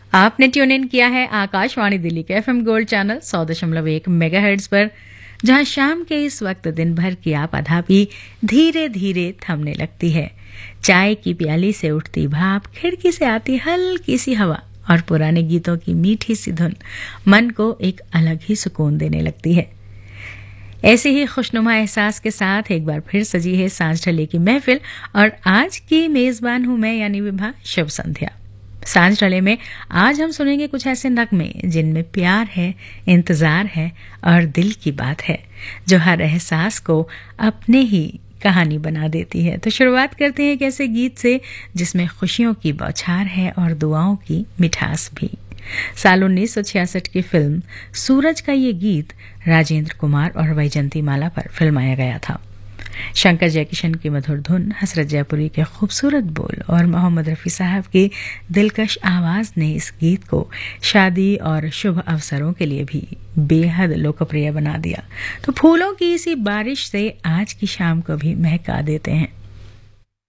आपने tune in किया है आकाशवाणी दिल्ली के एफएम गोल्ड चैनल 100.1 मेगाहर्ट्ज पर, जहां शाम के इस वक्त दिन भर की आपाधापी धीरे धीरे थमने लगती है। चाय की प्याली से उठती भाप, खिड़की से आती हल्की सी हवा और पुराने गीतों की मीठी सी धुन मन को एक अलग ही सुकून देने लगती है। ऐसे ही खुशनुमा एहसास के साथ एक बार फिर सजी है सांझ ढले की महफिल, और आज की मेजबान हूं मैं यानी विभा। शुभ संध्या। सांझ ढले में आज हम सुनेंगे कुछ ऐसे नगमे जिनमें प्यार है, इंतजार है और दिल की बात है, जो हर एहसास को अपने ही कहानी बना देती है। तो शुरुआत करते हैं एक ऐसे गीत से जिसमें खुशियों की बौछार है और दुआओं की मिठास भी। साल 1966 की फिल्म सूरज का ये गीत राजेंद्र कुमार और वैजंती माला पर फिल्माया गया था। शंकर जयकिशन की मधुर धुन, हसरत जयपुरी के खूबसूरत बोल और मोहम्मद रफ़ी साहब की दिलकश आवाज ने इस गीत को शादी और शुभ अवसरों के लिए भी बेहद लोकप्रिय बना दिया। तो फूलों की इसी बारिश से आज की शाम को भी महका देते हैं।